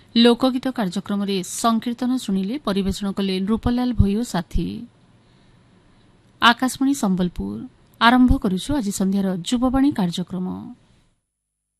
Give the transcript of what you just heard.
लोकगीत कार्यक्रम रे संकीर्तन शुणिले परिवेषण कले नृपलाल भोई ओ साथी। आकाशवाणी संबलपुर आरंभ करुछु आज संध्यार जुबवाणी कार्यक्रम।